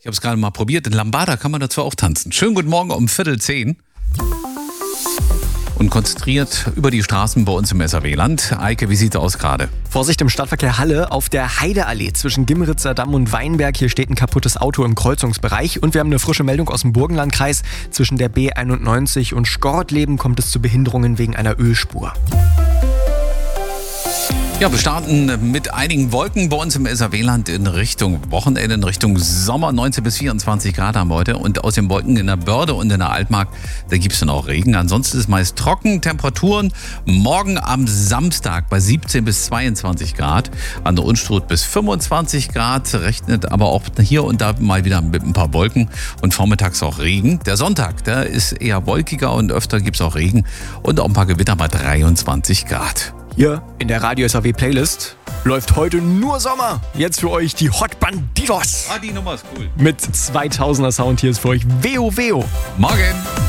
Ich habe es gerade mal probiert. In Lambada kann man dazu auch tanzen. Schönen guten Morgen um 9:45. Und konzentriert über die Straßen bei uns im SAW-Land. Eike, wie sieht es aus gerade? Vorsicht im Stadtverkehr Halle auf der Heideallee zwischen Gimritzer Damm und Weinberg. Hier steht ein kaputtes Auto im Kreuzungsbereich. Und wir haben eine frische Meldung aus dem Burgenlandkreis. Zwischen der B91 und Schkortleben kommt es zu Behinderungen wegen einer Ölspur. Ja, wir starten mit einigen Wolken bei uns im SAW-Land in Richtung Wochenende, in Richtung Sommer. 19 bis 24 Grad haben wir heute. Und aus den Wolken in der Börde und in der Altmark, da gibt es dann auch Regen. Ansonsten ist es meist trocken. Temperaturen morgen am Samstag bei 17 bis 22 Grad. An der Unstrut bis 25 Grad. Rechnet aber auch hier und da mal wieder mit ein paar Wolken. Und vormittags auch Regen. Der Sonntag, der ist eher wolkiger und öfter gibt es auch Regen. Und auch ein paar Gewitter bei 23 Grad. Hier in der Radio SAW Playlist läuft heute nur Sommer. Jetzt für euch die Hot Bandidos. Die Nummer ist cool. Mit 2000er Sound hier ist für euch Veo Veo. Morgen.